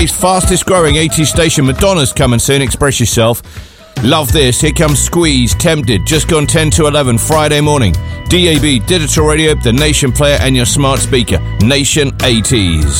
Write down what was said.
Fastest growing 80s station. Madonna's coming soon. Express yourself. Love this. Here comes Squeeze, Tempted. Just gone 10 to 11 Friday morning. DAB, digital radio, the Nation player and your smart speaker. Nation 80s.